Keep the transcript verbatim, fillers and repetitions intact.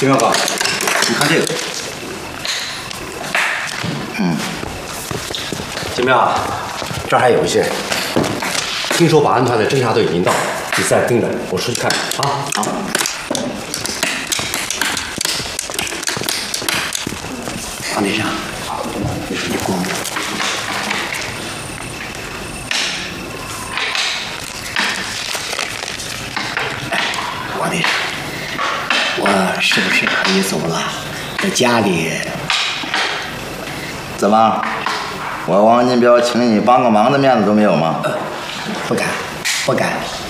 金彪哥，你看这个。嗯。金彪，这儿还有一些。听说保安团的侦察队已经到了，你再盯着，我出去看看啊。好。王队长，你说你过目。 王队长，我是不是可以走了？在家里， 怎么？我王金彪请你帮个忙的面子都没有吗？ 呃，不敢，不敢。